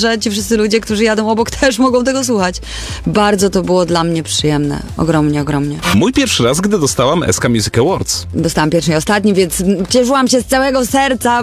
że ci wszyscy ludzie, którzy jadą obok, też mogą tego słuchać. Bardzo to było dla mnie przyjemne. Ogromnie, ogromnie. Mój pierwszy raz, gdy dostałam SK Music Awards. Dostałam pierwszy i ostatni, więc cieszyłam się z całego serca.